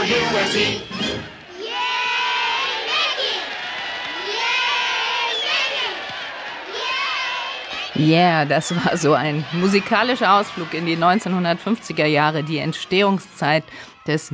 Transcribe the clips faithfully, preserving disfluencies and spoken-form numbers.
who is he? Yeah, das war so ein musikalischer Ausflug in die neunzehnhundertfünfziger Jahre, die Entstehungszeit des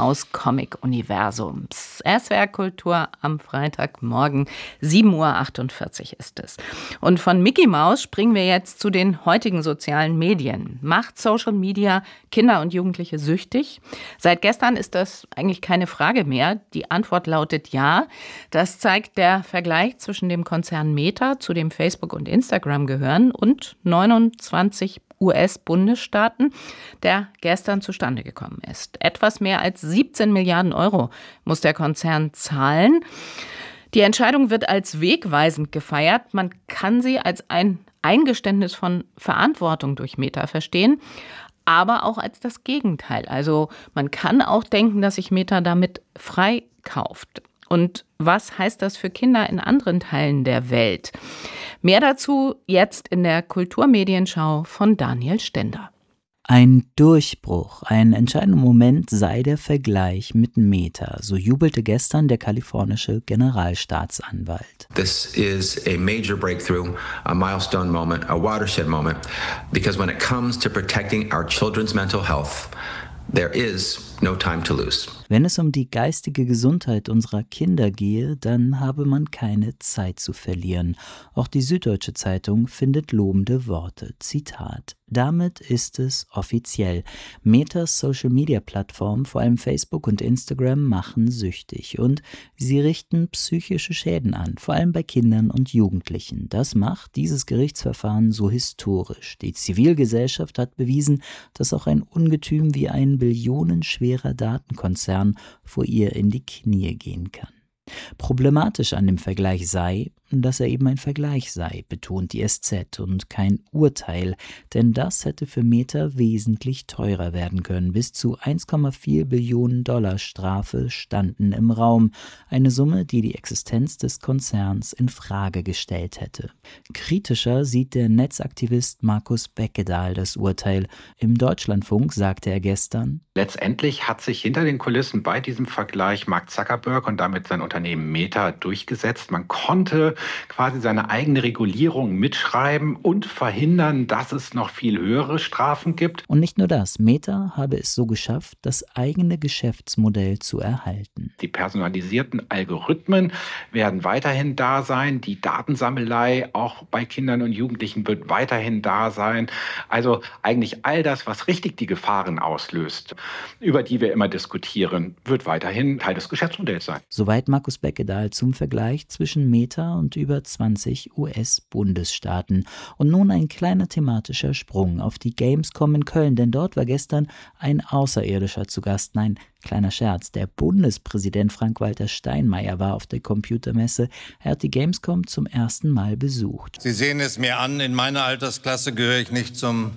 Mickey-Maus-Comic-Universums. S W R Kultur am Freitagmorgen, sieben Uhr achtundvierzig ist es. Und von Mickey Maus springen wir jetzt zu den heutigen sozialen Medien. Macht Social Media Kinder und Jugendliche süchtig? Seit gestern ist das eigentlich keine Frage mehr. Die Antwort lautet ja. Das zeigt der Vergleich zwischen dem Konzern Meta, zu dem Facebook und Instagram gehören, und neunundzwanzig U S-Bundesstaaten, der gestern zustande gekommen ist. Etwas mehr als siebzehn Milliarden Euro muss der Konzern zahlen. Die Entscheidung wird als wegweisend gefeiert. Man kann sie als ein Eingeständnis von Verantwortung durch Meta verstehen, aber auch als das Gegenteil. Also man kann auch denken, dass sich Meta damit freikauft. Und was heißt das für Kinder in anderen Teilen der Welt? Mehr dazu jetzt in der Kulturmedienschau von Daniel Stender. Ein Durchbruch, ein entscheidender Moment sei der Vergleich mit Meta, so jubelte gestern der kalifornische Generalstaatsanwalt. This is a major breakthrough, a milestone moment, a watershed moment, because when it comes to protecting our children's mental health, there is no time to lose. Wenn es um die geistige Gesundheit unserer Kinder gehe, dann habe man keine Zeit zu verlieren. Auch die Süddeutsche Zeitung findet lobende Worte. Zitat: Damit ist es offiziell. Metas Social-Media-Plattformen, vor allem Facebook und Instagram, machen süchtig und sie richten psychische Schäden an, vor allem bei Kindern und Jugendlichen. Das macht dieses Gerichtsverfahren so historisch. Die Zivilgesellschaft hat bewiesen, dass auch ein Ungetüm wie ein billionenschwerer Datenkonzern vor ihr in die Knie gehen kann. Problematisch an dem Vergleich sei, dass er eben ein Vergleich sei, betont die S Z, und kein Urteil, denn das hätte für Meta wesentlich teurer werden können. Bis zu eins Komma vier Billionen Dollar Strafe standen im Raum, eine Summe, die die Existenz des Konzerns in Frage gestellt hätte. Kritischer sieht der Netzaktivist Markus Beckedahl das Urteil. Im Deutschlandfunk sagte er gestern: Letztendlich hat sich hinter den Kulissen bei diesem Vergleich Mark Zuckerberg und damit sein Unternehmen Meta durchgesetzt. Man konnte quasi seine eigene Regulierung mitschreiben und verhindern, dass es noch viel höhere Strafen gibt. Und nicht nur das, Meta habe es so geschafft, das eigene Geschäftsmodell zu erhalten. Die personalisierten Algorithmen werden weiterhin da sein, die Datensammelei auch bei Kindern und Jugendlichen wird weiterhin da sein. Also eigentlich all das, was richtig die Gefahren auslöst, über die wir immer diskutieren, wird weiterhin Teil des Geschäftsmodells sein. Soweit Markus Beckedahl zum Vergleich zwischen Meta und über zwanzig U S-Bundesstaaten. Und nun ein kleiner thematischer Sprung auf die Gamescom in Köln, denn dort war gestern ein Außerirdischer zu Gast. Nein, kleiner Scherz, der Bundespräsident Frank-Walter Steinmeier war auf der Computermesse. Er hat die Gamescom zum ersten Mal besucht. Sie sehen es mir an, in meiner Altersklasse gehöre ich nicht zum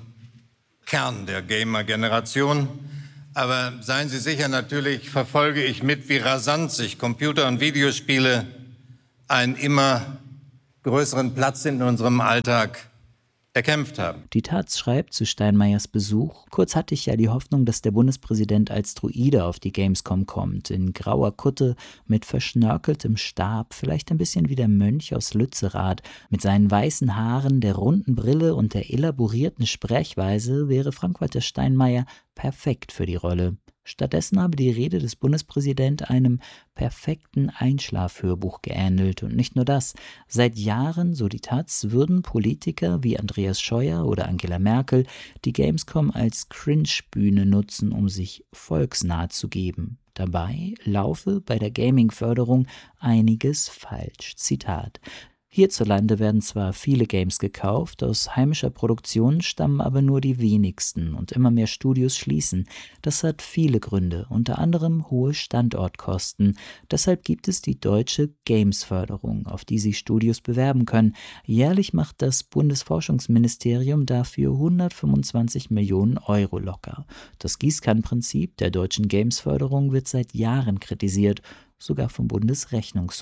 Kern der Gamer-Generation. Aber seien Sie sicher, natürlich verfolge ich mit, wie rasant sich Computer- und Videospiele einen immer größeren Platz in unserem Alltag erkämpft haben. Die Taz schreibt zu Steinmeiers Besuch: Kurz hatte ich ja die Hoffnung, dass der Bundespräsident als Druide auf die Gamescom kommt, in grauer Kutte, mit verschnörkeltem Stab, vielleicht ein bisschen wie der Mönch aus Lützerath. Mit seinen weißen Haaren, der runden Brille und der elaborierten Sprechweise wäre Frank-Walter Steinmeier perfekt für die Rolle. Stattdessen habe die Rede des Bundespräsidenten einem perfekten Einschlafhörbuch geähnelt. Und nicht nur das. Seit Jahren, so die Taz, würden Politiker wie Andreas Scheuer oder Angela Merkel die Gamescom als Cringe-Bühne nutzen, um sich volksnah zu geben. Dabei laufe bei der Gaming-Förderung einiges falsch. Zitat: Hierzulande werden zwar viele Games gekauft, aus heimischer Produktion stammen aber nur die wenigsten und immer mehr Studios schließen. Das hat viele Gründe, unter anderem hohe Standortkosten. Deshalb gibt es die deutsche Games-Förderung, auf die sich Studios bewerben können. Jährlich macht das Bundesforschungsministerium dafür hundertfünfundzwanzig Millionen Euro locker. Das Gießkannenprinzip der deutschen Games-Förderung wird seit Jahren kritisiert, sogar vom Bundesrechnungshof.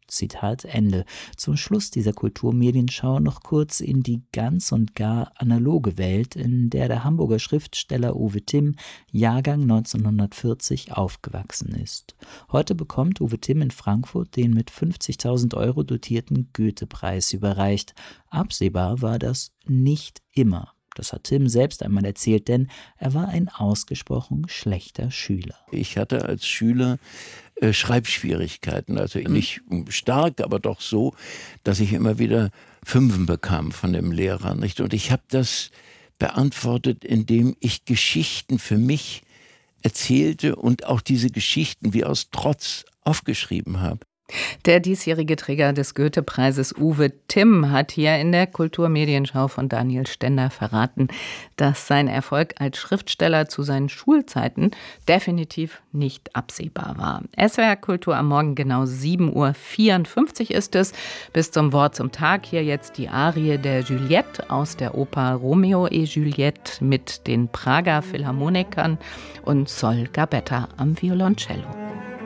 Zitat Ende. Zum Schluss dieser Kulturmedienschau noch kurz in die ganz und gar analoge Welt, in der der Hamburger Schriftsteller Uwe Timm, Jahrgang neunzehnhundertvierzig, aufgewachsen ist. Heute bekommt Uwe Timm in Frankfurt den mit fünfzigtausend Euro dotierten Goethe-Preis überreicht. Absehbar war das nicht immer. Das hat Timm selbst einmal erzählt, denn er war ein ausgesprochen schlechter Schüler. Ich hatte als Schüler äh, Schreibschwierigkeiten, also nicht stark, aber doch so, dass ich immer wieder Fünfen bekam von dem Lehrer, nicht? Und ich habe das beantwortet, indem ich Geschichten für mich erzählte und auch diese Geschichten wie aus Trotz aufgeschrieben habe. Der diesjährige Träger des Goethe-Preises Uwe Timm hat hier in der Kulturmedienschau von Daniel Stender verraten, dass sein Erfolg als Schriftsteller zu seinen Schulzeiten definitiv nicht absehbar war. S W R Kultur am Morgen, genau sieben Uhr vierundfünfzig ist es. Bis zum Wort zum Tag hier jetzt die Arie der Juliette aus der Oper Romeo et Juliette mit den Prager Philharmonikern und Sol Gabetta am Violoncello.